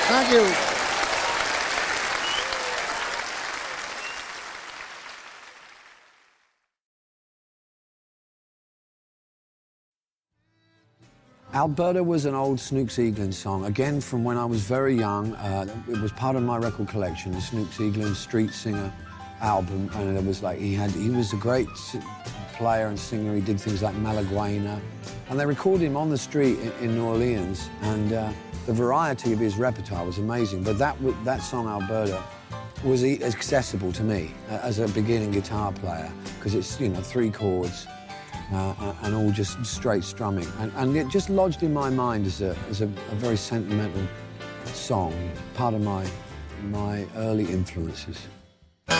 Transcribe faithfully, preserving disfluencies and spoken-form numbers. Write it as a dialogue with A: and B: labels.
A: Thank you. Alberta was an old Snooks Eaglin song, again from when I was very young. Uh, it was part of my record collection, the Snooks Eaglin Street Singer album, and it was like he had, he was a great player and singer. He did things like Malaguena, and they recorded him on the street in, in New Orleans, and uh, the variety of his repertoire was amazing. But that that song Alberta was accessible to me uh, as a beginning guitar player, because it's, you know, three chords. Uh, and all just straight strumming. And, and it just lodged in my mind as a, as a, a very sentimental song, part of my, my early influences.